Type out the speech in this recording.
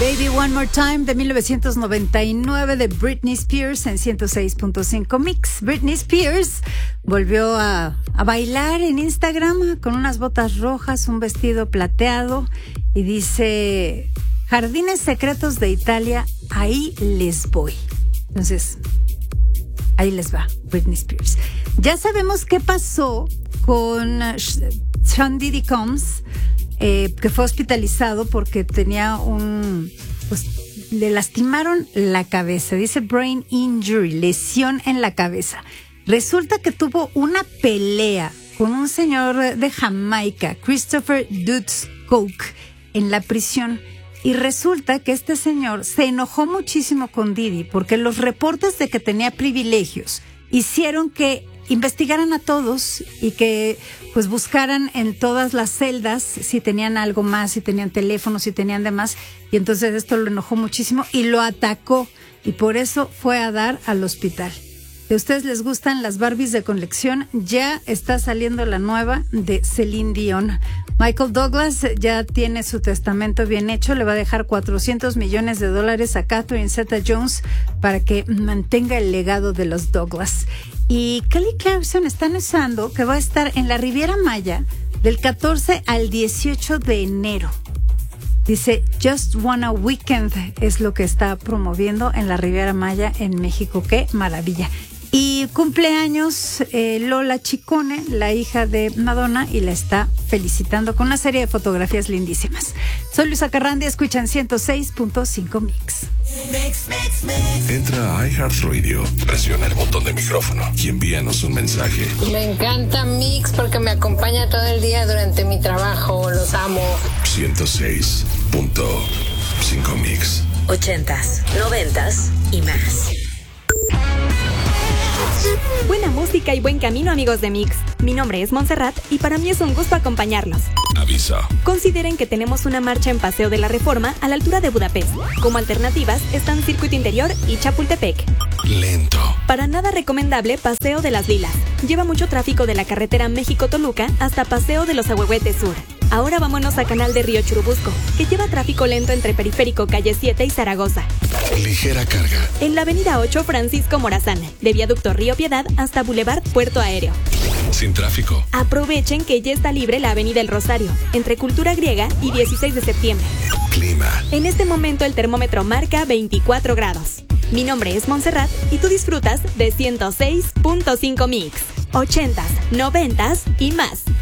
Baby One More Time de 1999 de Britney Spears en 106.5 Mix. Britney Spears volvió a bailar en Instagram con unas botas rojas, un vestido plateado y dice: Jardines secretos de Italia, ahí les voy. Entonces, ahí les va Britney Spears. Ya sabemos qué pasó con Sean Diddy Combs, que fue hospitalizado porque tenía le lastimaron la cabeza, dice brain injury, lesión en la cabeza. Resulta que tuvo una pelea con un señor de Jamaica, Christopher Dutz Coke, en la prisión. Y resulta que este señor se enojó muchísimo con Diddy porque los reportes de que tenía privilegios hicieron que investigaran a todos y que pues buscaran en todas las celdas si tenían algo más, si tenían teléfonos, si tenían demás, y entonces esto lo enojó muchísimo y lo atacó y por eso fue a dar al hospital. Si a ustedes les gustan las Barbies de colección, ya está saliendo la nueva de Celine Dion. Michael Douglas ya tiene su testamento bien hecho, le va a dejar $400 millones a Catherine Zeta-Jones para que mantenga el legado de los Douglas. Y Kelly Clarkson está anunciando que va a estar en la Riviera Maya del 14 al 18 de enero. Dice, Just Wanna Weekend es lo que está promoviendo en la Riviera Maya en México. ¡Qué maravilla! Y cumpleaños Lola Ciccone, la hija de Madonna, y la está felicitando con una serie de fotografías lindísimas. Soy Luisa Carrandi, escuchan 106.5 Mix. Entra a iHeartRadio, presiona el botón de micrófono y envíanos un mensaje. Me encanta Mix porque me acompaña todo el día durante mi trabajo. Los amo. 106.5 Mix. 80s, 90s y más. Buena música y buen camino, amigos de Mix. Mi nombre es Montserrat y para mí es un gusto acompañarlos. Aviso. Consideren que tenemos una marcha en Paseo de la Reforma a la altura de Budapest. Como alternativas están Circuito Interior y Chapultepec. Lento. Para nada recomendable Paseo de las Lilas. Lleva mucho tráfico de la carretera México-Toluca hasta Paseo de los Ahuehuetes Sur. Ahora vámonos a Canal de Río Churubusco, que lleva tráfico lento entre Periférico Calle 7 y Zaragoza. Ligera carga. En la Avenida 8 Francisco Morazán, de Viaducto Río Piedad hasta Boulevard Puerto Aéreo. Sin tráfico. Aprovechen que ya está libre la Avenida El Rosario, entre Cultura Griega y 16 de septiembre. Clima. En este momento el termómetro marca 24 grados. Mi nombre es Montserrat y tú disfrutas de 106.5 Mix. 80s, 90s y más.